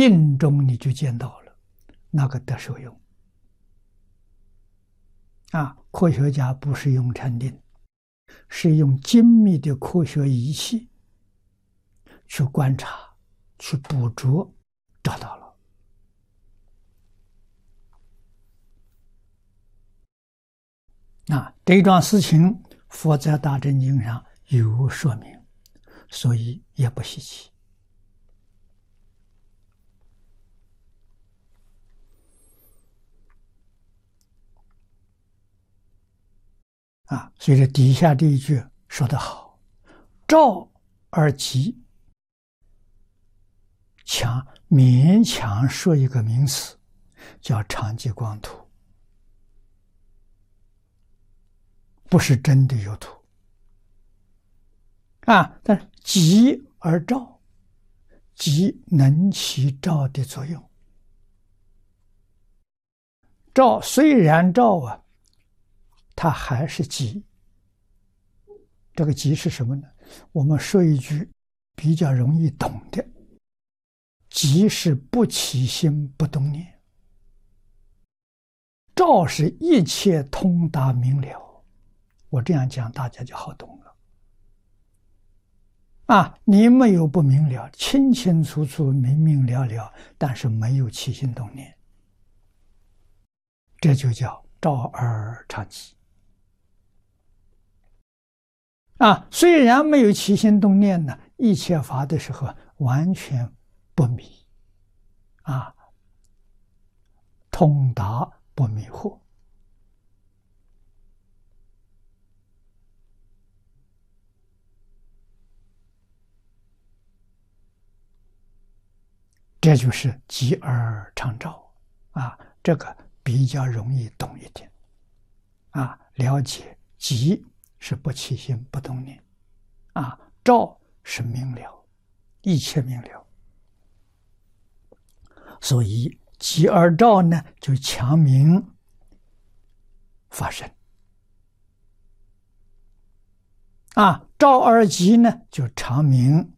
定中你就见到了，那个得受用。科学家不是用禅定，是用精密的科学仪器去观察、去捕捉，找到了。这一桩事情，佛在大乘经上有说明，所以也不稀奇。所以这底下这一句说得好：照而即，勉强说一个名词，叫常寂光图，不是真的有图。但是即而照，即能起照的作用。照虽然照它还是即。这个即是什么呢？我们说一句比较容易懂的，即是不起心不动念。照是一切通达明了，我这样讲大家就好懂了。你没有不明了，清清楚楚、明明了了，但是没有起心动念，这就叫照而常寂。虽然没有起心动念呢，一切法的时候完全不迷，通达不迷惑。这就是即而常照这个比较容易懂一点了解即是不起心不动念照是明了，一切明了。所以即而照呢，就强明发生照而即呢，就强明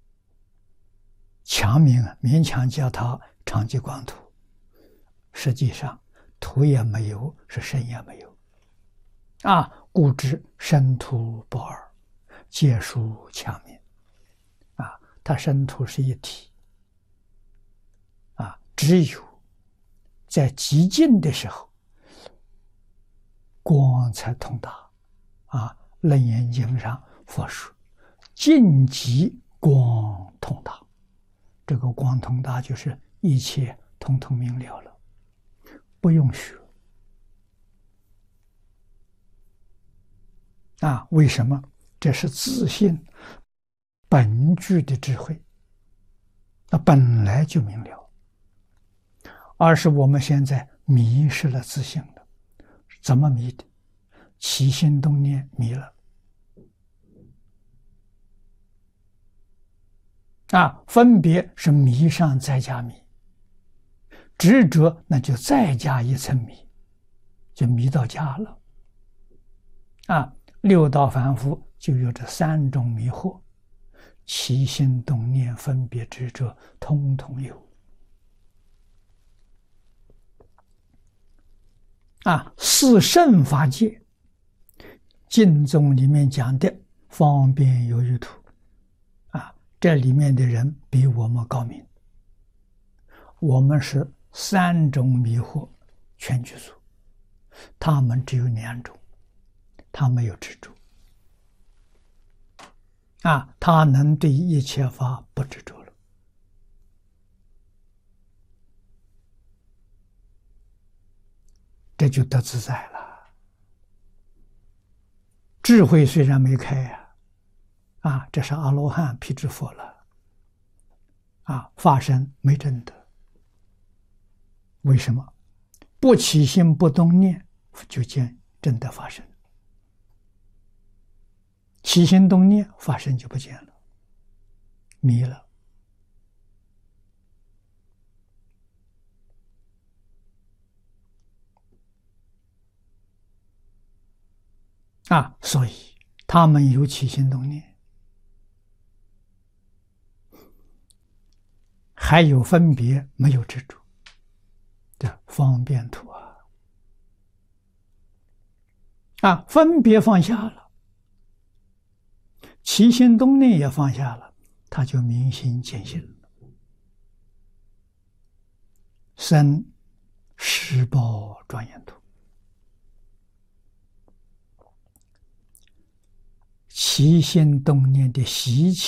勉强叫它常寂光图，实际上图也没有，是身也没有故知身图不二，皆属强明它身图是一体只有在极静的时候，光才通达楞严经上佛说静极光通达，这个光通达就是一切通通明了了，不用学为什么？这是自信本具的智慧，本来就明了，而是我们现在迷失了自信了。怎么迷的？起心动念迷了分别是迷上再加迷，执着那就再加一层迷，就迷到家了六道凡夫就有这三种迷惑，起心动念、分别执着，通通有四圣法界，经宗里面讲的方便有余土这里面的人比我们高明，我们是三种迷惑全具足，他们只有两种，他没有执着他能对一切法不执着了。这就得自在了。智慧虽然没开这是阿罗汉辟支佛了法身没证得。为什么？不起心不动念就见证得法身，起心动念法身就不见了，迷了所以他们有起心动念， 还有分别，没有执着，这方便土分别放下了，起心动念也放下了，他就明心见性了，生十报庄严土。起心动念的习气